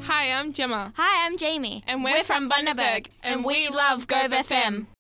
Hi, I'm Gemma. Hi, I'm Jamie. And we're from Bundaberg, and we love Gove FM.